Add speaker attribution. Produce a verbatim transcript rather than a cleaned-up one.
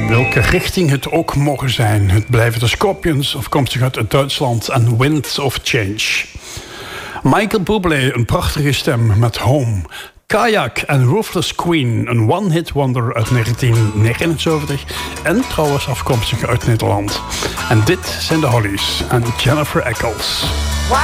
Speaker 1: welke richting het ook mogen zijn. Het blijven de Scorpions, afkomstig uit Duitsland, en Winds of Change. Michael Bublé, een prachtige stem met Home. Kayak en Ruthless Queen, een one-hit wonder uit negentien negenenzeventig. En trouwens afkomstig uit Nederland. En dit zijn de Hollies en Jennifer Eccles.